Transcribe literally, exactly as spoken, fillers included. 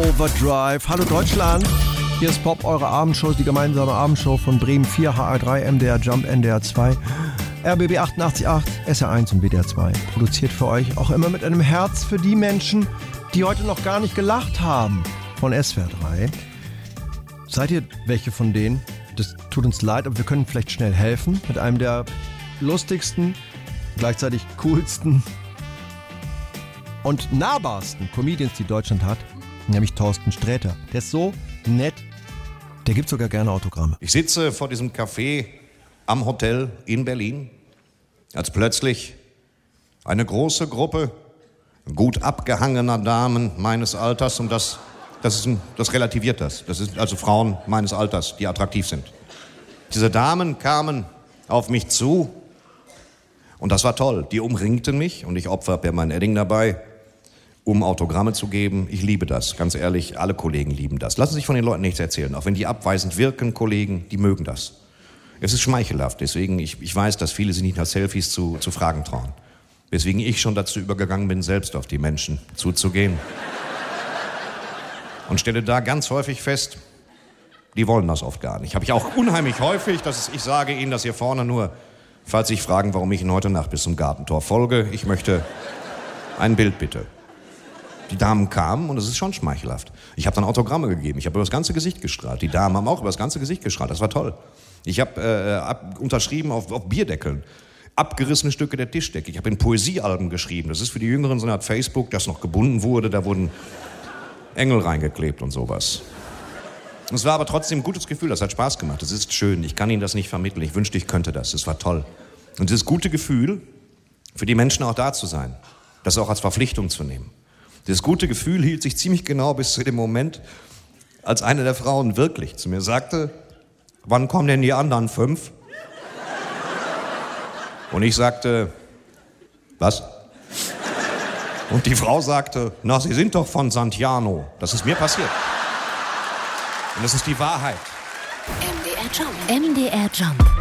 Overdrive. Hallo Deutschland, hier ist Pop, eure Abendshow, die gemeinsame Abendshow von Bremen vier, H R drei, M D R Jump, N D R zwei, R B B achtundachtzig Komma acht, S R eins und W D R zwei. Produziert für euch auch immer mit einem Herz für die Menschen, die heute noch gar nicht gelacht haben, von S W R drei. Seid ihr welche von denen? Das tut uns leid, aber wir können vielleicht schnell helfen mit einem der lustigsten, gleichzeitig coolsten und nahbarsten Comedians, die Deutschland hat, nämlich Thorsten Sträter. Der ist so nett, der gibt sogar gerne Autogramme. Ich sitze vor diesem Café am Hotel in Berlin, als plötzlich eine große Gruppe gut abgehangener Damen meines Alters, und das, das, ist ein, das relativiert das, das sind also Frauen meines Alters, die attraktiv sind. Diese Damen kamen auf mich zu und das war toll. Die umringten mich und ich opfer per mein Edding dabei, um Autogramme zu geben. Ich liebe das, ganz ehrlich, alle Kollegen lieben das. Lassen Sie sich von den Leuten nichts erzählen, auch wenn die abweisend wirken, Kollegen, die mögen das. Es ist schmeichelhaft, deswegen, ich, ich weiß, dass viele sich nicht nach Selfies zu, zu fragen trauen. Weswegen ich schon dazu übergegangen bin, selbst auf die Menschen zuzugehen. Und stelle da ganz häufig fest, die wollen das oft gar nicht. Habe ich auch unheimlich häufig, dass es, ich sage Ihnen das hier vorne nur, falls Sie sich fragen, warum ich Ihnen heute Nacht bis zum Gartentor folge. Ich möchte ein Bild bitte. Die Damen kamen und es ist schon schmeichelhaft. Ich habe dann Autogramme gegeben. Ich habe über das ganze Gesicht gestrahlt. Die Damen haben auch über das ganze Gesicht gestrahlt. Das war toll. Ich habe äh, unterschrieben auf, auf Bierdeckeln. Abgerissene Stücke der Tischdecke. Ich habe in Poesiealben geschrieben. Das ist für die Jüngeren so eine Art Facebook, das noch gebunden wurde. Da wurden Engel reingeklebt und sowas. Es war aber trotzdem ein gutes Gefühl. Das hat Spaß gemacht. Es ist schön. Ich kann Ihnen das nicht vermitteln. Ich wünschte, ich könnte das. Es war toll. Und dieses gute Gefühl, für die Menschen auch da zu sein, das auch als Verpflichtung zu nehmen. Dieses gute Gefühl hielt sich ziemlich genau bis zu dem Moment, als eine der Frauen wirklich zu mir sagte, wann kommen denn die anderen fünf? Und ich sagte, was? Und die Frau sagte, na, Sie sind doch von Santiano. Das ist mir passiert. Und das ist die Wahrheit. M D R Jump. M D R Jump.